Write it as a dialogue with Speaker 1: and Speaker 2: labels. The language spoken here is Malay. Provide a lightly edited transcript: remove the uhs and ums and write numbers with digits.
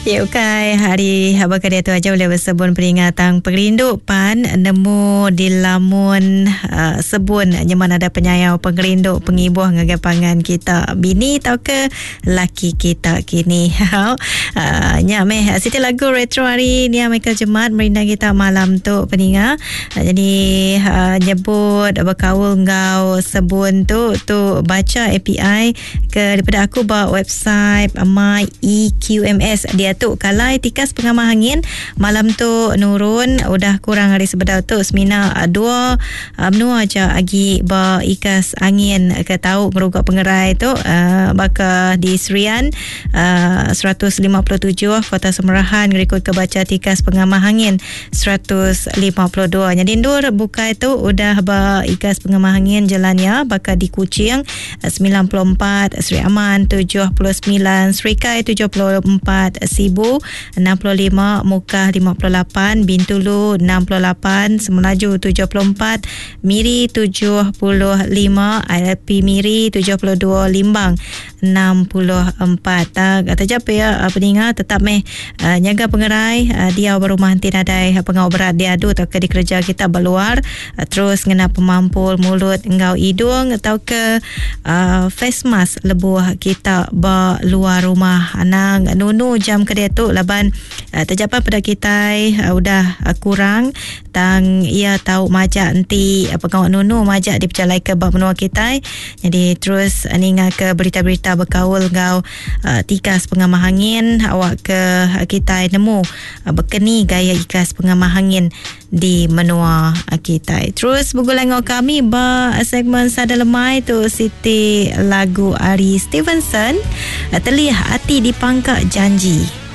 Speaker 1: Ya, ukai hari bakal dia tu aja boleh bersebut peringatan pengerinduk nemu di lamun sebun nyaman ada penyayau pengerinduk pengibuh ngagai pangan kita bini tau ke laki kita kini. Nya meh Siti lagu retro hari ni Michael Jemat merindang kita malam tu peninga. Jadi nyebut berkaul ngau sebun tu baca API ke daripada aku bawa website my EQMS dia tu kalai tikas pengamah angin malam tu nurun udah kurang hari sebedau tu semina dua menua aja agi ba ikas angin ke tahu ngerugak pengerai tu baka di Serian 157 Kota Semerahan ngerikut ke baca tikas pengamah angin 152 jadi ndur buka itu udah ba ikas pengamah angin jalannya baka di Kuching 94 Seri Aman 79 Serikai 74 Sibu 65 Mukah 58 Bintulu 68 Semenaju 74 Miri 75 ILP Miri 72 Limbang 64 kata jap ya peningat tetap nyaga pengerai dia berumah nanti nadai pengau berat dia adu atau ke di kerja kita berluar terus ngena pemampul mulut engau hidung atau ke face mask lebuh kita berluar rumah anang nunu jam kedai tu laban terjapan pada kita udah kurang tang ia tahu majak nanti pengawak nunu majak dipercalai ke bab menua kita jadi terus ninga ke berita-berita berkaul ngau tikas pengamah angin awak ke kita nemu berkeni gaya ikas pengamah angin di menua kita terus bergulang ngau kami ba segmen Sada Lemai tu Siti lagu Ari Stevenson terlihat hati di pangkak janji.